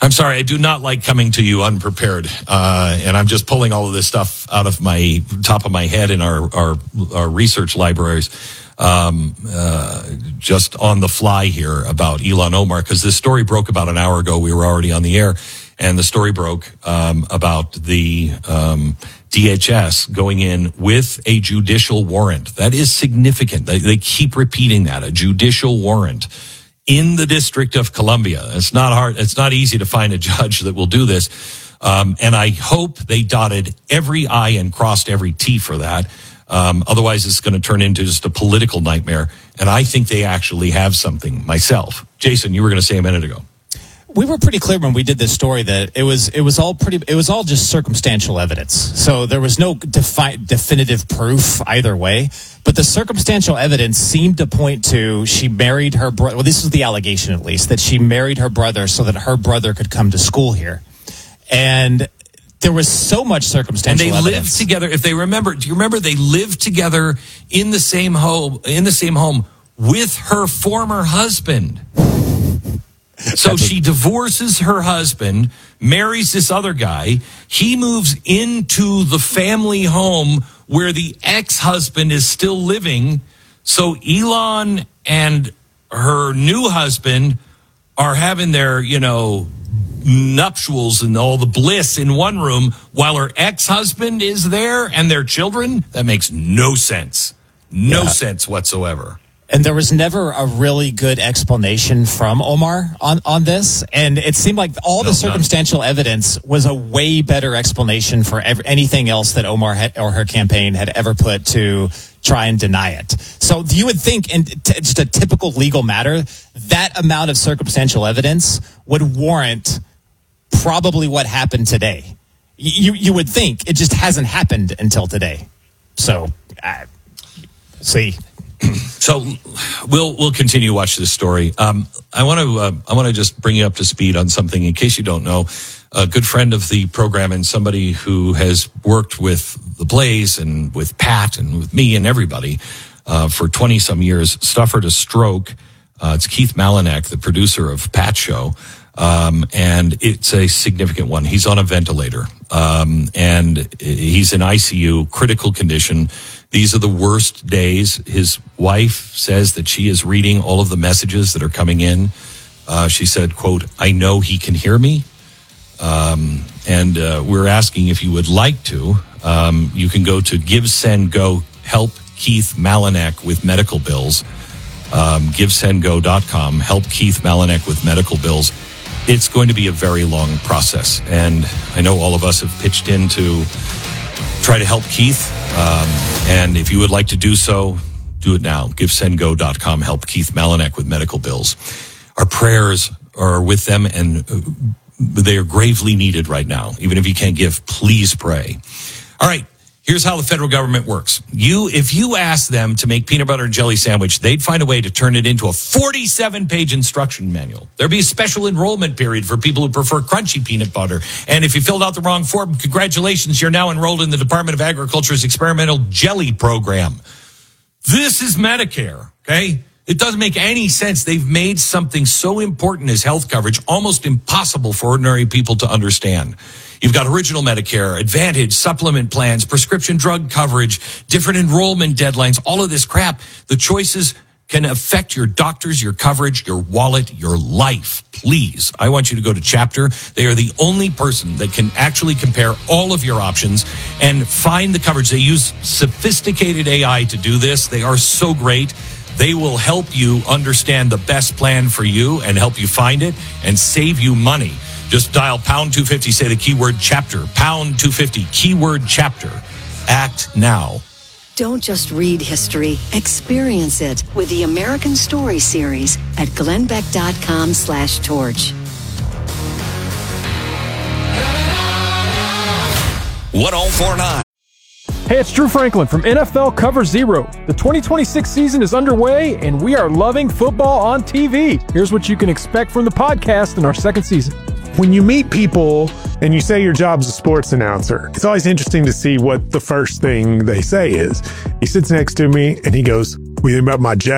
I'm sorry, I do not like coming to you unprepared, and I'm just pulling all of this stuff out of my top of my head in our research libraries, just on the fly here about Ilhan Omar, because this story broke about an hour ago. We were already on the air, and the story broke about the DHS going in with a judicial warrant. That is significant. They keep repeating that, a judicial warrant in the District of Columbia. It's not hard. It's not easy to find a judge that will do this. And I hope they dotted every I and crossed every T for that. Otherwise, it's going to turn into just a political nightmare. And I think they actually have something myself. Jason, you were going to say a minute ago. We were pretty clear when we did this story that it was all just circumstantial evidence. So there was no definitive proof either way. But the circumstantial evidence seemed to point to she married her brother. Well, this was the allegation, at least, that she married her brother so that her brother could come to school here. And there was so much circumstantial evidence. And they lived together. If they remember, do you remember they lived together in the same home with her former husband? So she divorces her husband, marries this other guy. He moves into the family home where the ex-husband is still living. So Ilhan and her new husband are having their, nuptials and all the bliss in one room while her ex-husband is there and their children. That makes no sense. No sense whatsoever. And there was never a really good explanation from Omar on this. And it seemed like the circumstantial evidence was a way better explanation for anything else that Omar or her campaign had ever put to try and deny it. So you would think in just a typical legal matter, that amount of circumstantial evidence would warrant probably what happened today. You would think. It just hasn't happened until today. So, see. So we'll continue to watch this story. I want to just bring you up to speed on something in case you don't know. A good friend of the program and somebody who has worked with the Blaze and with Pat and with me and everybody for 20 some years suffered a stroke. It's Keith Malinak, the producer of Pat's show. And it's a significant one. He's on a ventilator. And he's in ICU, critical condition. These are the worst days. His wife says that she is reading all of the messages that are coming in. She said, quote, "I know he can hear me." And we're asking if you would like to. You can go to Give, Send, Go, help Keith Malinak with medical bills. GiveSendGo.com, help Keith Malinak with medical bills. It's going to be a very long process. And I know all of us have pitched in to try to help Keith. And if you would like to do so, do it now. GiveSendGo.com, help Keith Malinak with medical bills. Our prayers are with them, and they are gravely needed right now. Even if you can't give, please pray. All right. Here's how the federal government works. If you ask them to make peanut butter and jelly sandwich, they'd find a way to turn it into a 47-page instruction manual. There'd be a special enrollment period for people who prefer crunchy peanut butter. And if you filled out the wrong form, congratulations, you're now enrolled in the Department of Agriculture's experimental jelly program. This is Medicare, okay? It doesn't make any sense. They've made something so important as health coverage almost impossible for ordinary people to understand. You've got original Medicare, Advantage, supplement plans, prescription drug coverage, different enrollment deadlines, all of this crap. The choices can affect your doctors, your coverage, your wallet, your life. Please, I want you to go to Chapter. They are the only person that can actually compare all of your options and find the coverage. They use sophisticated AI to do this. They are so great. They will help you understand the best plan for you and help you find it and save you money. Just dial pound 250, say the keyword chapter, pound 250, keyword chapter. Act now. Don't just read history, experience it with the American Story Series at glennbeck.com/torch. 1049. Hey, it's Drew Franklin from NFL Cover Zero. The 2026 season is underway, and we are loving football on TV. Here's what you can expect from the podcast in our second season. When you meet people and you say your job's a sports announcer, it's always interesting to see what the first thing they say is. He sits next to me and he goes, "We think about my Jack